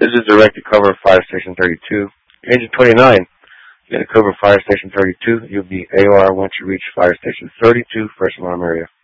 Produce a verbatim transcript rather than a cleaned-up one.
This is directed cover Fire Station thirty-two. Agent twenty-nine, you're going to cover Fire Station thirty-two. You'll be A O R once you reach Fire Station thirty-two, first alarm area.